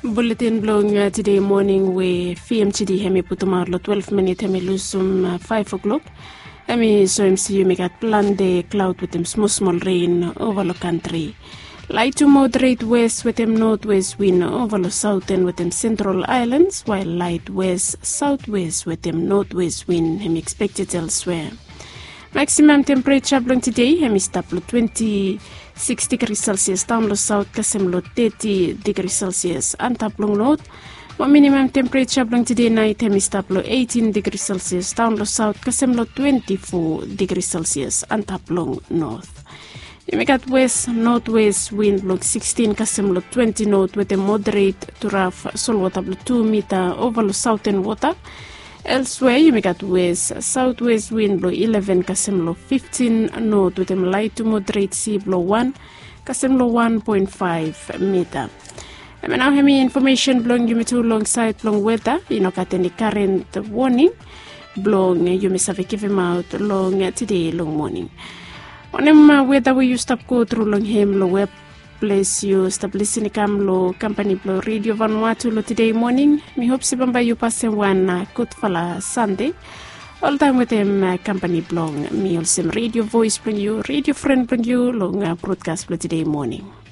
Bulletin blowing today morning we FMTD hemi putumarlo 12 minutes hemi lusum 5 o'clock. Hemi so MCU me got plan the cloud with them small rain over the country. Light to moderate west with them northwest wind over the southern with them central islands, while light west southwest with them northwest wind hemi expected elsewhere. Maximum temperature blowing today hemi staplo 26 degrees Celsius down the south kasemlo 30 degrees Celsius and taplong north. Minimum temperature blowing today night hemi staplo 18 degrees Celsius down the south kasemlo 24 degrees Celsius and taplong north. You got west northwest wind blowing 16 kasemlo 20 north with a moderate to rough saltwater 2 meter over the southern water. Elsewhere, you may get west southwest wind blow 11 kasemlo 15 north with a light to moderate sea blow 1 kasemlo 1.5 meter. And now have information blowing you to alongside blowing weather. You know got any current warning blowing you may have give him out long today long morning. On weather we you stop go through long him low web place you stop listening lo company blow radio Vanuatu lo today morning. Me hope si bamba you pass one good fala Sunday. All time with them company blong me also radio voice bring you radio friend bring you long broadcast for today morning.